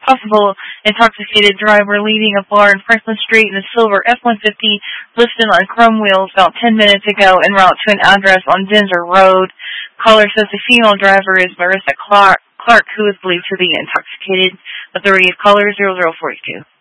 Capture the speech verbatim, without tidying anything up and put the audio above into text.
possible intoxicated driver leaving a bar in Franklin Street in a silver F one fifty listed on chrome wheels about ten minutes ago en route to an address on Denver Road. Caller says the female driver is Marissa Clark, Clark, who is believed to be intoxicated. Authority of caller zero zero four two.